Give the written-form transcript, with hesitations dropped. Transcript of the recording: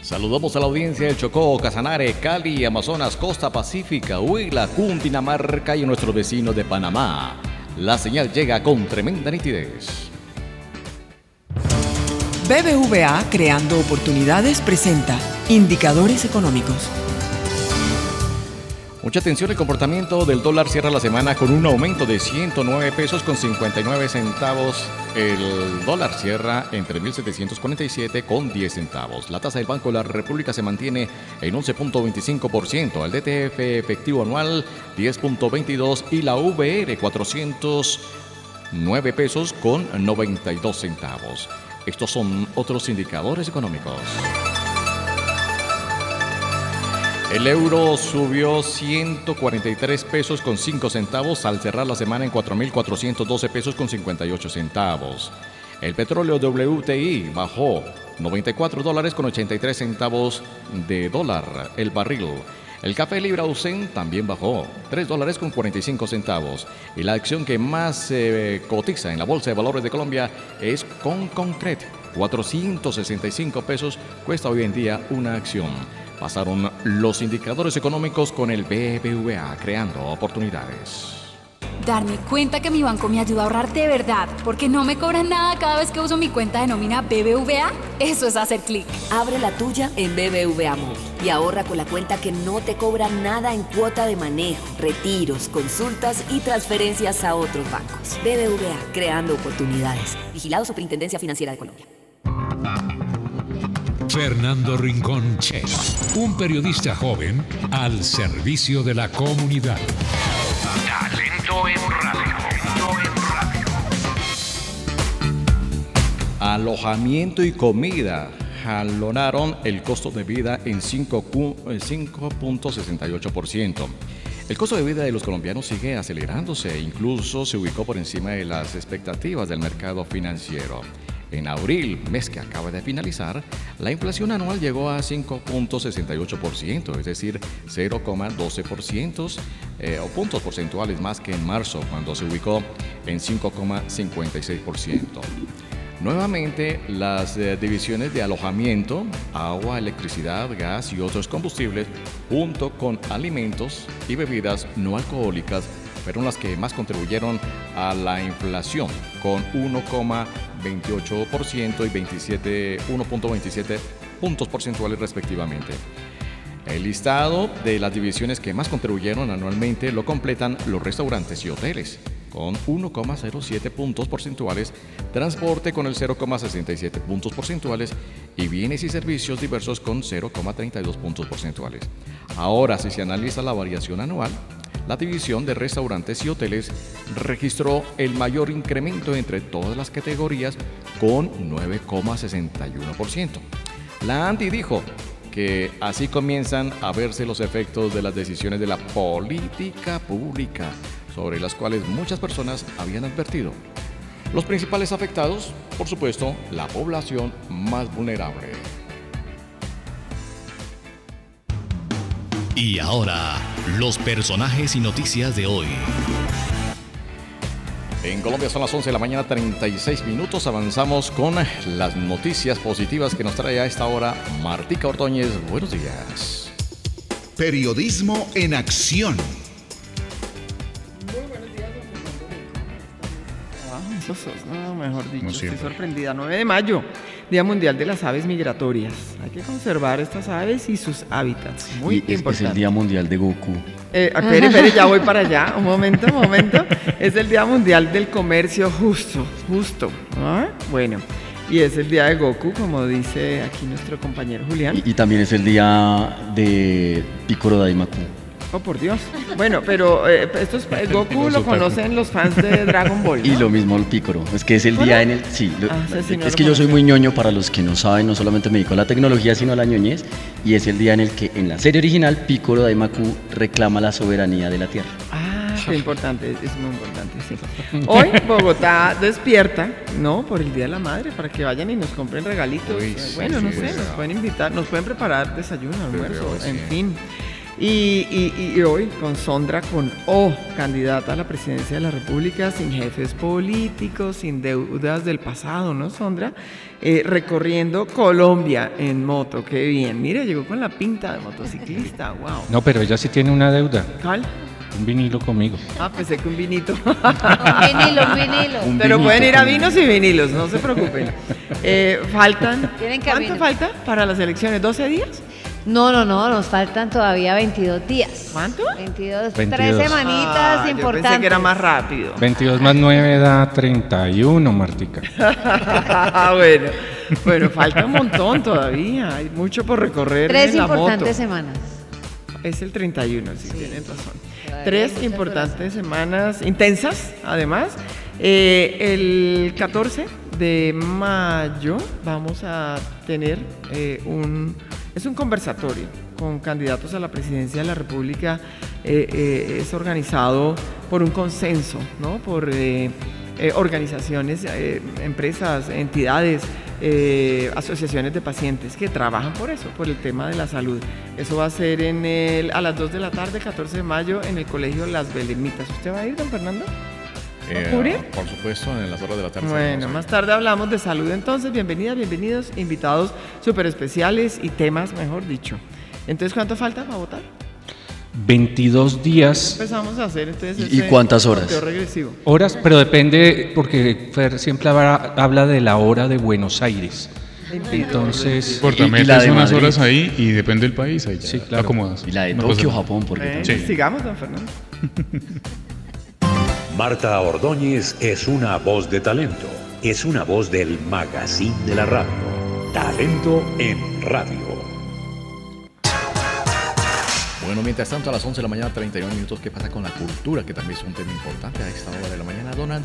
Saludamos a la audiencia del Chocó, Casanare, Cali, Amazonas, Costa Pacífica, Huila, Cundinamarca y nuestros vecinos de Panamá. La señal llega con tremenda nitidez. BBVA Creando Oportunidades presenta Indicadores Económicos. Mucha atención, el comportamiento del dólar cierra la semana con un aumento de 109 pesos con 59 centavos. El dólar cierra en 3.747 con 10 centavos. La tasa del Banco de la República se mantiene en 11.25%. El DTF efectivo anual 10.22 y la VR 409 pesos con 92 centavos. Estos son otros indicadores económicos. El euro subió 143 pesos con 5 centavos al cerrar la semana en 4.412 pesos con 58 centavos. El petróleo WTI bajó 94 dólares con 83 centavos de dólar el barril. El café Libra Usen también bajó 3 dólares con 45 centavos. Y la acción que más se cotiza en la Bolsa de Valores de Colombia es Conconcret. 465 pesos cuesta hoy en día una acción. Pasaron los indicadores económicos con el BBVA Creando Oportunidades. Darme cuenta que mi banco me ayuda a ahorrar de verdad, porque no me cobran nada cada vez que uso mi cuenta de nómina BBVA. Eso es hacer clic. Abre la tuya en BBVA Móvil y ahorra con la cuenta que no te cobra nada en cuota de manejo, retiros, consultas y transferencias a otros bancos. BBVA Creando Oportunidades. Vigilado Superintendencia Financiera de Colombia. Fernando Rincón Chef, un periodista joven al servicio de la comunidad. Talento en radio. Alojamiento y comida jalonaron el costo de vida en 5.68%. El costo de vida de los colombianos sigue acelerándose, incluso se ubicó por encima de las expectativas del mercado financiero. En abril, mes que acaba de finalizar, la inflación anual llegó a 5.68%, es decir, 0,12% o puntos porcentuales más que en marzo, cuando se ubicó en 5,56%. Nuevamente, las divisiones de alojamiento, agua, electricidad, gas y otros combustibles, junto con alimentos y bebidas no alcohólicas, fueron las que más contribuyeron a la inflación, con 1,28% y 1.27 puntos porcentuales respectivamente. El listado de las divisiones que más contribuyeron anualmente lo completan los restaurantes y hoteles, con 1,07 puntos porcentuales, transporte con el 0,67 puntos porcentuales y bienes y servicios diversos con 0,32 puntos porcentuales. Ahora, si se analiza la variación anual, la división de restaurantes y hoteles registró el mayor incremento entre todas las categorías con 9,61%. La ANDI dijo que así comienzan a verse los efectos de las decisiones de la política pública, sobre las cuales muchas personas habían advertido. Los principales afectados, por supuesto, la población más vulnerable. Y ahora, los personajes y noticias de hoy. En Colombia son las 11 de la mañana, 36 minutos. Avanzamos con las noticias positivas que nos trae a esta hora Martica Ordóñez. Buenos días. Periodismo en acción. Mejor dicho, estoy sorprendida. 9 de mayo, Día Mundial de las Aves Migratorias. Hay que conservar estas aves y sus hábitats. Muy importante. Es el Día Mundial de Goku. Espere, ya voy para allá. Un momento. Es el Día Mundial del Comercio Justo. ¿Ah? Bueno, y es el Día de Goku, como dice aquí nuestro compañero Julián. Y también es el Día de Picoro Daimaku. Oh, por Dios. Bueno, pero Goku lo conocen los fans de Dragon Ball, ¿no? Y lo mismo el Picoro. Es que es el día en el... Sí, es que yo soy muy ñoño, para los que no saben, no solamente me dedico a la tecnología, sino a la ñoñez. Y es el día en el que, en la serie original, Picoro Daimaku reclama la soberanía de la Tierra. Ah, qué importante, es muy importante, sí. Hoy Bogotá despierta, ¿no? Por el Día de la Madre, para que vayan y nos compren regalitos. Bueno, no sé, nos pueden invitar, nos pueden preparar desayuno, almuerzo, en fin. Y hoy con Sondra, con O, candidata a la presidencia de la República, sin jefes políticos, sin deudas del pasado, ¿no, Sondra? Recorriendo Colombia en moto, qué bien. Mira, llegó con la pinta de motociclista, wow. No, pero ella sí tiene una deuda. ¿Cuál? Un vinilo conmigo. Ah, pensé que un vinito. Un vinilo. Pero pueden ir a vinos y vinilos, no se preocupen. Faltan. ¿Cuánto falta para las elecciones? ¿12 días? No, nos faltan todavía 22 días. ¿Cuánto? 22. 22. 3 semanitas importantes. Yo pensé que era más rápido. 22 más 9 da 31, Martica. Bueno, falta un montón todavía. Hay mucho por recorrer 3 en la moto. importantes semanas. Es el 31, sí, tienen razón. Todavía 3 importantes semanas intensas, además. El 14 de mayo vamos a tener es un conversatorio con candidatos a la presidencia de la República. Es organizado por un consenso, ¿no? Por organizaciones, empresas, entidades, asociaciones de pacientes que trabajan por eso, por el tema de la salud. Eso va a ser a las 2 de la tarde, 14 de mayo, en el Colegio Las Belemitas. ¿Usted va a ir, don Fernando? Por supuesto, en las horas de la tarde. Bueno, más tarde hablamos de salud entonces. Bienvenidas, bienvenidos, invitados súper especiales y temas, mejor dicho. Entonces, ¿cuánto falta para votar? 22 días. Empezamos a hacer entonces. ¿Y cuántas horas? Regresivo. Horas, pero depende, porque Fer siempre habla de la hora de Buenos Aires. Entonces, metes unas horas ahí y depende del país, ahí ya sí, claro. acomodas. Y la de Tokio, Japón, porque sí. Sigamos, don Fernando. Marta Ordóñez es una voz de talento, es una voz del magazine de la radio. Talento en radio. Bueno, mientras tanto, a las 11 de la mañana, 31 minutos, ¿qué pasa con la cultura? Que también es un tema importante a esta hora de la mañana. Don Andrés.